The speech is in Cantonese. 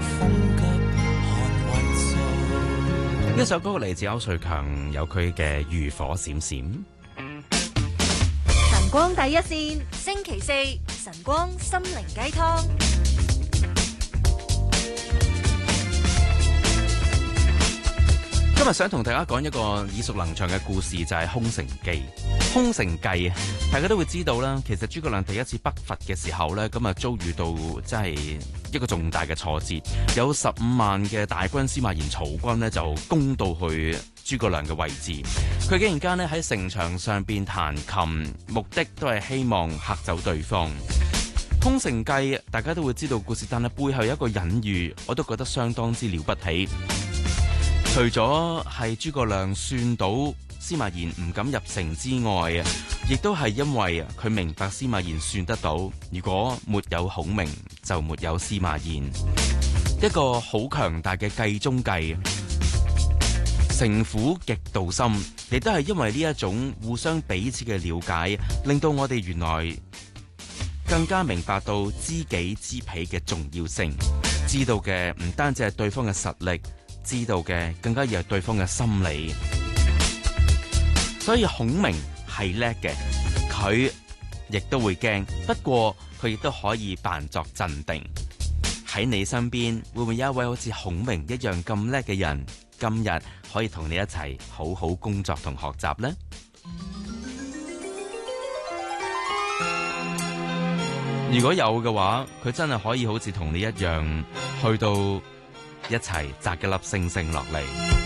呢首歌嚟自區瑞強，有佢嘅漁火閃閃。 晨光第一線，星期四晨光心靈雞湯。 今日想同大家講一個耳熟能詳嘅故事，就係空城計。空城計，大家都會知道啦。其實諸葛亮第一次北伐嘅時候呢，咁啊遭遇到真係一個重大嘅挫折，有15萬嘅大軍司馬炎曹軍呢就攻到去諸葛亮嘅位置。佢竟然間呢喺城牆上邊彈琴，目的都係希望嚇走對方。空城計，大家都會知道故事，但係背後有一個隱喻，我都覺得相當之了不起。除咗係諸葛亮算到司馬炎唔敢入城之外，亦都係因為佢明白司馬炎算得到，如果沒有孔明就沒有司馬炎。一個好強大嘅計中計，城府極度深，亦都係因為呢一種互相彼此嘅了解，令到我哋原來更加明白到知己知彼嘅重要性。知道嘅唔單止係對方嘅實力，知道嘅更加要係對方嘅心理。所以孔明係叻嘅，佢亦都會驚，不過佢亦都可以扮作鎮定。喺你身邊會唔會有一位好似孔明一樣咁叻嘅人，今日可以同你一齊好好工作同學習呢？如果有嘅話，佢真係可以好似同你一樣，去到一齊摘一粒星星落嚟。